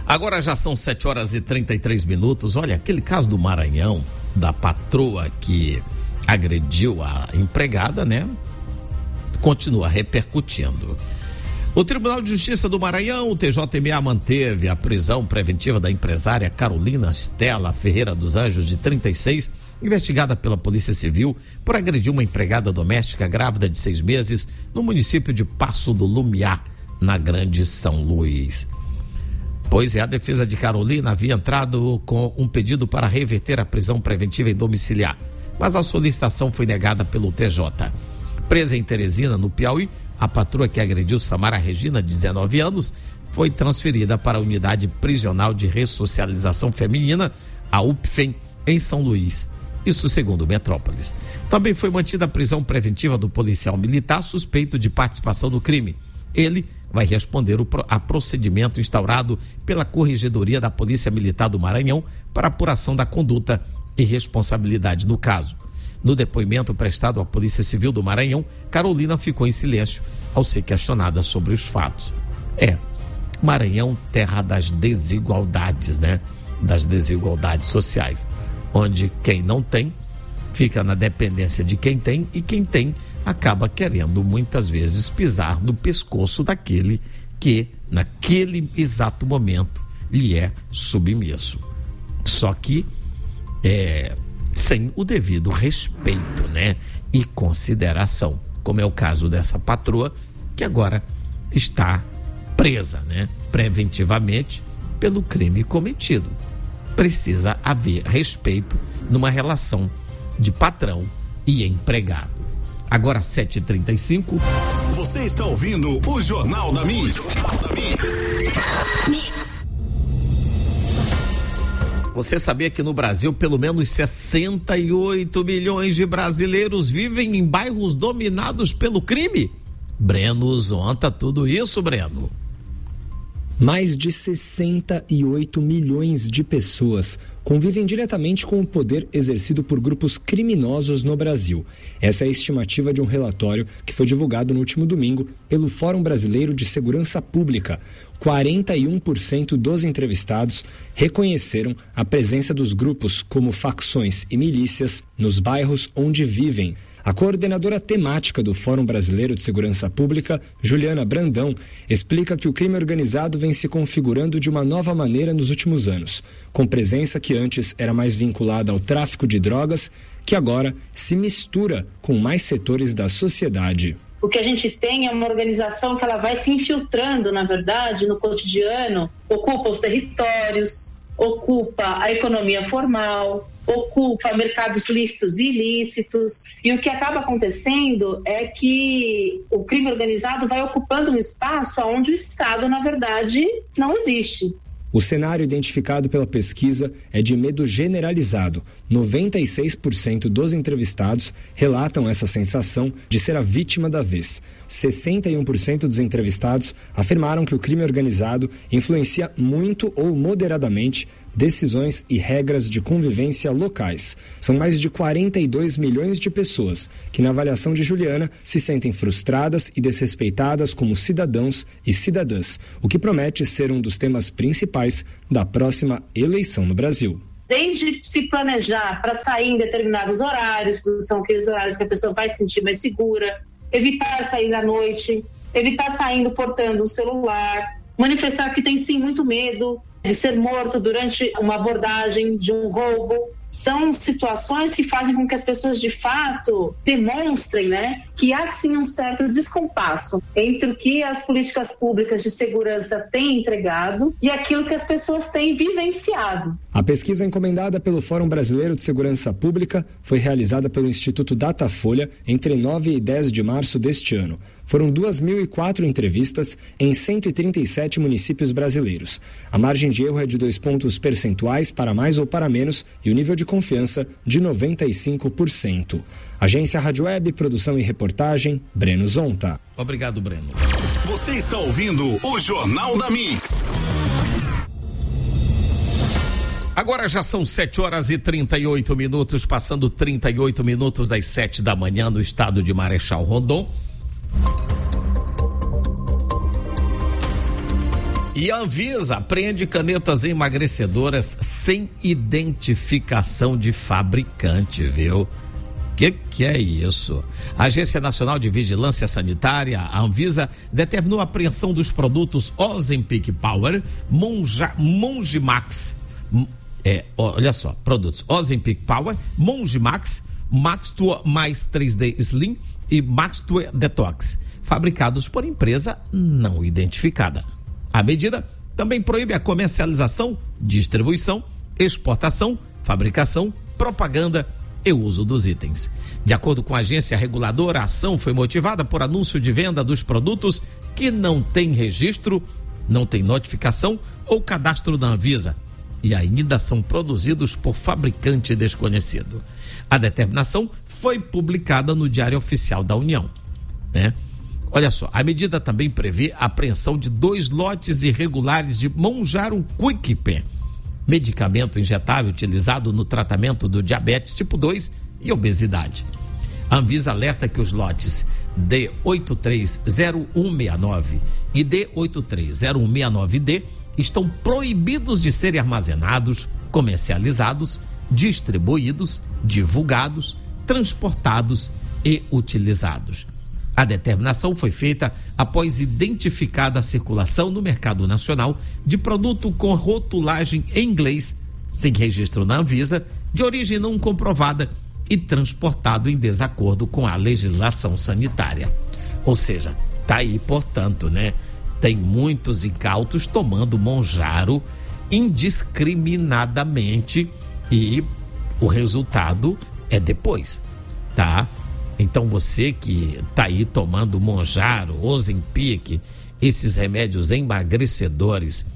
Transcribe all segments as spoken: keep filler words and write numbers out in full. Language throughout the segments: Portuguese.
Agora já são sete horas e trinta e três minutos. Olha, aquele caso do Maranhão, da patroa que agrediu a empregada, né? Continua repercutindo. O Tribunal de Justiça do Maranhão, o T J M A, manteve a prisão preventiva da empresária Carolina Stella Ferreira dos Anjos, de trinta e seis, investigada pela Polícia Civil por agredir uma empregada doméstica grávida de seis meses no município de Passo do Lumiar, na Grande São Luís. Pois é, a defesa de Carolina havia entrado com um pedido para reverter a prisão preventiva em domiciliar, mas a solicitação foi negada pelo T J. Presa em Teresina, no Piauí, a patroa que agrediu Samara Regina, de dezenove anos, foi transferida para a Unidade Prisional de Ressocialização Feminina, a U P F E M, em São Luís. Isso segundo Metrópolis. Também foi mantida a prisão preventiva do policial militar suspeito de participação no crime. Ele vai responder o, a procedimento instaurado pela Corregedoria da Polícia Militar do Maranhão para apuração da conduta e responsabilidade no caso. No depoimento prestado à Polícia Civil do Maranhão, Carolina ficou em silêncio ao ser questionada sobre os fatos. É, Maranhão, terra das desigualdades, né? Das desigualdades sociais, onde quem não tem fica na dependência de quem tem e quem tem acaba querendo muitas vezes pisar no pescoço daquele que naquele exato momento lhe é submisso. Só que é, sem o devido respeito, né, e consideração, como é o caso dessa patroa que agora está presa, né, preventivamente pelo crime cometido. Precisa haver respeito numa relação de patrão e empregado. Agora sete e trinta e cinco. Você está ouvindo o Jornal da Mix. Jornal da Mix. Mix. Você sabia que no Brasil pelo menos sessenta e oito milhões de brasileiros vivem em bairros dominados pelo crime? Breno Zonta, tudo isso, Breno. Mais de sessenta e oito milhões de pessoas convivem diretamente com o poder exercido por grupos criminosos no Brasil. Essa é a estimativa de um relatório que foi divulgado no último domingo pelo Fórum Brasileiro de Segurança Pública. quarenta e um por cento dos entrevistados reconheceram a presença dos grupos como facções e milícias nos bairros onde vivem. A coordenadora temática do Fórum Brasileiro de Segurança Pública, Juliana Brandão, explica que o crime organizado vem se configurando de uma nova maneira nos últimos anos, com presença que antes era mais vinculada ao tráfico de drogas, que agora se mistura com mais setores da sociedade. O que a gente tem é uma organização que ela vai se infiltrando, na verdade, no cotidiano, ocupa os territórios, ocupa a economia formal, ocupa mercados lícitos e ilícitos, e o que acaba acontecendo é que o crime organizado vai ocupando um espaço onde o Estado, na verdade, não existe. O cenário identificado pela pesquisa é de medo generalizado. noventa e seis por cento dos entrevistados relatam essa sensação de ser a vítima da vez. sessenta e um por cento dos entrevistados afirmaram que o crime organizado influencia muito ou moderadamente decisões e regras de convivência locais. São mais de quarenta e dois milhões de pessoas que, na avaliação de Juliana, se sentem frustradas e desrespeitadas como cidadãos e cidadãs, o que promete ser um dos temas principais da próxima eleição no Brasil. Desde se planejar para sair em determinados horários, que são aqueles horários que a pessoa vai se sentir mais segura, evitar sair à noite, evitar saindo portando o celular, manifestar que tem sim muito medo de ser morto durante uma abordagem de um roubo. São situações que fazem com que as pessoas de fato demonstrem, né, que há sim um certo descompasso entre o que as políticas públicas de segurança têm entregado e aquilo que as pessoas têm vivenciado. A pesquisa encomendada pelo Fórum Brasileiro de Segurança Pública foi realizada pelo Instituto Datafolha entre nove e dez de março deste ano. Foram duas mil e quatro entrevistas em cento e trinta e sete municípios brasileiros. A margem de erro é de dois pontos percentuais para mais ou para menos e o nível de confiança de noventa e cinco por cento. Agência Rádio Web, produção e reportagem, Breno Zonta. Obrigado, Breno. Você está ouvindo o Jornal da Mix. Agora já são sete horas e trinta e oito minutos, passando trinta e oito minutos das sete da manhã no estado de Marechal Rondon. E a Anvisa apreende canetas emagrecedoras sem identificação de fabricante, viu? Que que é isso? A Agência Nacional de Vigilância Sanitária, a Anvisa, determinou a apreensão dos produtos Ozempic Power, Monja, Mongimax, é, olha só, produtos Ozempic Power, Mongimax, Max Tour mais três D Slim e Max Tour Detox, fabricados por empresa não identificada. A medida também proíbe a comercialização, distribuição, exportação, fabricação, propaganda e uso dos itens. De acordo com a agência reguladora, a ação foi motivada por anúncio de venda dos produtos que não tem registro, não tem notificação ou cadastro da Anvisa e ainda são produzidos por fabricante desconhecido. A determinação foi publicada no Diário Oficial da União, né? Olha só, a medida também prevê a apreensão de dois lotes irregulares de Mounjaro Quick Pen, medicamento injetável utilizado no tratamento do diabetes tipo dois e obesidade. A Anvisa alerta que os lotes D oito três zero um seis nove e D oito três zero um seis nove D estão proibidos de serem armazenados, comercializados, distribuídos, divulgados, transportados e utilizados. A determinação foi feita após identificada a circulação no mercado nacional de produto com rotulagem em inglês, sem registro na Anvisa, de origem não comprovada e transportado em desacordo com a legislação sanitária. Ou seja, tá aí, portanto, né? Tem muitos incautos tomando Mounjaro indiscriminadamente e o resultado é depois, tá? Então você que tá aí tomando Mounjaro, Ozempic, esses remédios emagrecedores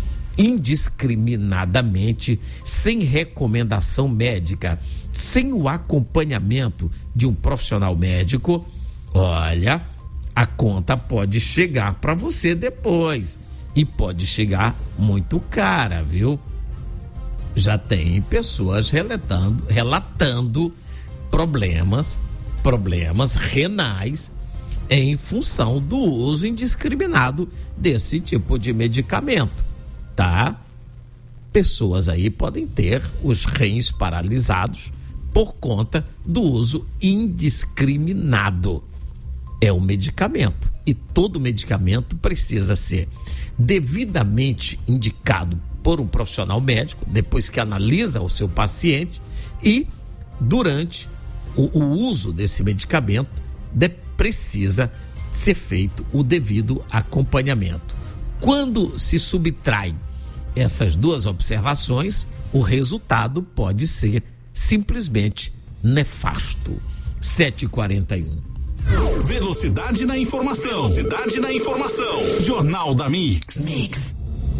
indiscriminadamente, sem recomendação médica, sem o acompanhamento de um profissional médico, olha, a conta pode chegar para você depois e pode chegar muito cara, viu? Já tem pessoas relatando, relatando problemas problemas renais em função do uso indiscriminado desse tipo de medicamento, tá? Pessoas aí podem ter os rins paralisados por conta do uso indiscriminado. É um medicamento e todo medicamento precisa ser devidamente indicado por um profissional médico, depois que analisa o seu paciente e durante O, o uso desse medicamento de, precisa ser feito o devido acompanhamento. Quando se subtrai essas duas observações, o resultado pode ser simplesmente nefasto. sete e quarenta e um. Velocidade na informação. Velocidade na informação. Jornal da Mix. Mix.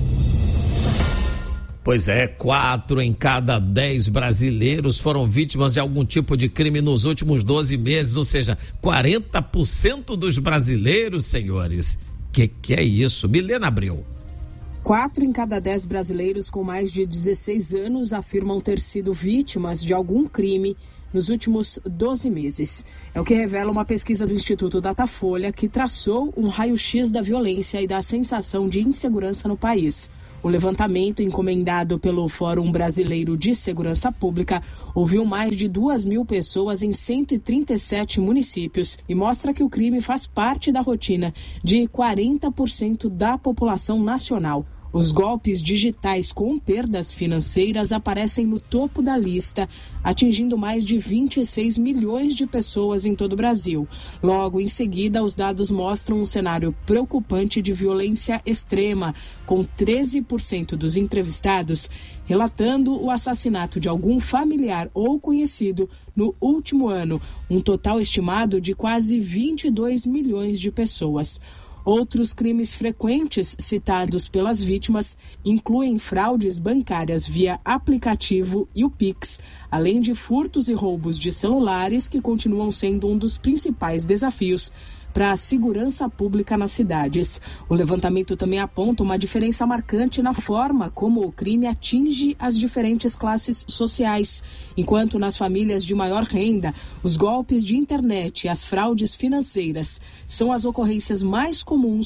Pois é, quatro em cada dez brasileiros foram vítimas de algum tipo de crime nos últimos doze meses, ou seja, quarenta por cento dos brasileiros, senhores. Que que é isso? Milena Abreu. Quatro em cada dez brasileiros com mais de dezesseis anos afirmam ter sido vítimas de algum crime nos últimos doze meses. É o que revela uma pesquisa do Instituto Datafolha, que traçou um raio-x da violência e da sensação de insegurança no país. O levantamento, encomendado pelo Fórum Brasileiro de Segurança Pública, ouviu mais de duas mil pessoas em cento e trinta e sete municípios e mostra que o crime faz parte da rotina de quarenta por cento da população nacional. Os golpes digitais com perdas financeiras aparecem no topo da lista, atingindo mais de vinte e seis milhões de pessoas em todo o Brasil. Logo em seguida, os dados mostram um cenário preocupante de violência extrema, com treze por cento dos entrevistados relatando o assassinato de algum familiar ou conhecido no último ano, um total estimado de quase vinte e dois milhões de pessoas. Outros crimes frequentes citados pelas vítimas incluem fraudes bancárias via aplicativo e o Pix, além de furtos e roubos de celulares, que continuam sendo um dos principais desafios para a segurança pública nas cidades. O levantamento também aponta uma diferença marcante na forma como o crime atinge as diferentes classes sociais. Enquanto nas famílias de maior renda, os golpes de internet e as fraudes financeiras são as ocorrências mais comuns,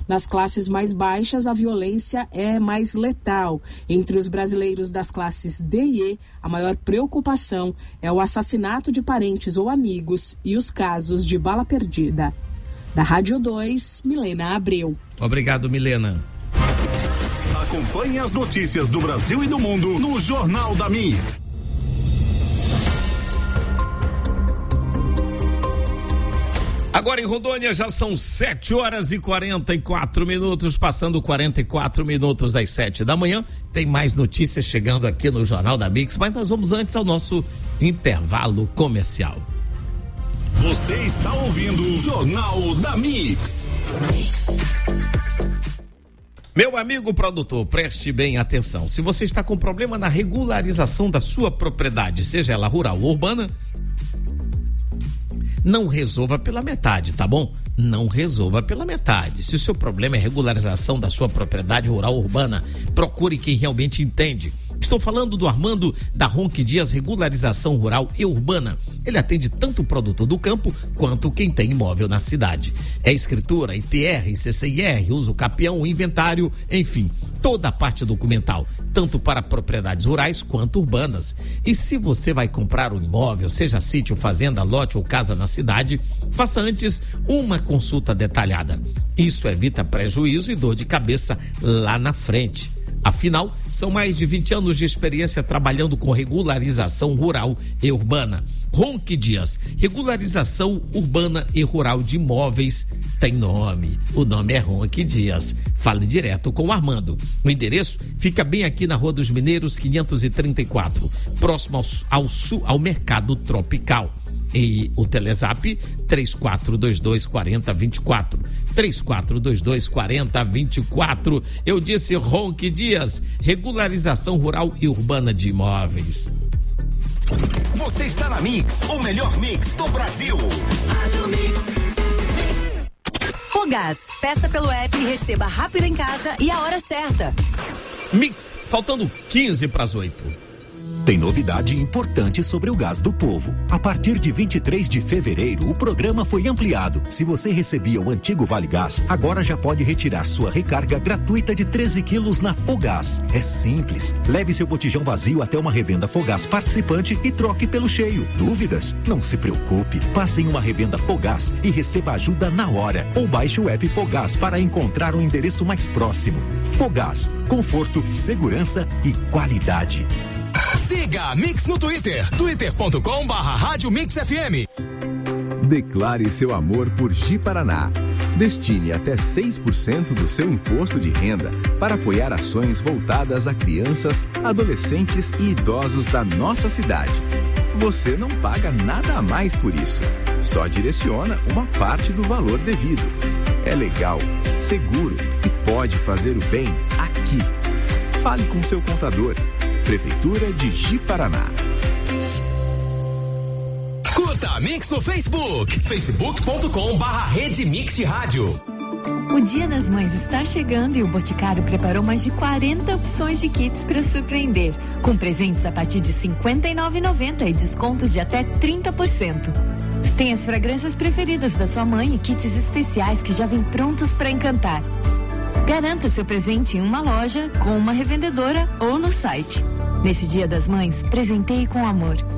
Nas classes mais baixas, a violência é mais letal. Entre os brasileiros das classes D e E, a maior preocupação é o assassinato de parentes ou amigos e os casos de bala perdida. Da Rádio dois, Milena Abreu. Obrigado, Milena. Acompanhe as notícias do Brasil e do mundo no Jornal da Mix. Agora em Rondônia já são sete horas e quarenta e quatro minutos, passando quarenta e quatro minutos das sete da manhã. Tem mais notícias chegando aqui no Jornal da Mix, mas nós vamos antes ao nosso intervalo comercial. Você está ouvindo o Jornal da Mix. Meu amigo produtor, preste bem atenção. Se você está com problema na regularização da sua propriedade, seja ela rural ou urbana, não resolva pela metade, tá bom? Não resolva pela metade. Se o seu problema é regularização da sua propriedade rural ou urbana, procure quem realmente entende. Estou falando do Armando da Ronque Dias Regularização Rural e Urbana. Ele atende tanto o produtor do campo quanto quem tem imóvel na cidade. É escritura, I T R, C C I R, uso capião, inventário, enfim, toda a parte documental, tanto para propriedades rurais quanto urbanas. E se você vai comprar um imóvel, seja sítio, fazenda, lote ou casa na cidade, faça antes uma consulta detalhada. Isso evita prejuízo e dor de cabeça lá na frente. Afinal, são mais de vinte anos de experiência trabalhando com regularização rural e urbana. Ronque Dias, regularização urbana e rural de imóveis, tem nome. O nome é Ronque Dias. Fale direto com o Armando. O endereço fica bem aqui na Rua dos Mineiros, quinhentos e trinta e quatro, próximo ao, ao sul, ao Mercado Tropical. E o Telezap três quatro dois dois, quatro zero dois quatro. três quatro dois dois, quatro zero dois quatro. Eu disse Ronque Dias, regularização rural e urbana de imóveis. Você está na Mix, o melhor mix do Brasil. Rádio Mix. Mix. Fogás, peça pelo app e receba rápido em casa e a hora certa. Mix, faltando quinze para as oito. Tem novidade importante sobre o Gás do Povo. A partir de vinte e três de fevereiro, o programa foi ampliado. Se você recebia o antigo Vale Gás, agora já pode retirar sua recarga gratuita de treze quilos na Fogás. É simples. Leve seu botijão vazio até uma revenda Fogás participante e troque pelo cheio. Dúvidas? Não se preocupe. Passe em uma revenda Fogás e receba ajuda na hora. Ou baixe o app Fogás para encontrar o endereço mais próximo. Fogás. Conforto, segurança e qualidade. Siga a Mix no Twitter, twitter ponto com barra Rádio Mix F M. Declare seu amor por Ji-Paraná. Destine até seis por cento do seu imposto de renda para apoiar ações voltadas a crianças, adolescentes e idosos da nossa cidade. Você não paga nada a mais por isso, só direciona uma parte do valor devido. É legal, seguro e pode fazer o bem aqui. Fale com seu contador. Prefeitura de Ji-Paraná. Curta a Mix no Facebook, facebook ponto com barra Rede Mix de Rádio. O Dia das Mães está chegando e o Boticário preparou mais de quarenta opções de kits para surpreender, com presentes a partir de cinquenta e nove reais e noventa centavos e descontos de até trinta por cento. Tem as fragrâncias preferidas da sua mãe e kits especiais que já vêm prontos para encantar. Garanta seu presente em uma loja, com uma revendedora ou no site. Nesse Dia das Mães, presenteie com amor.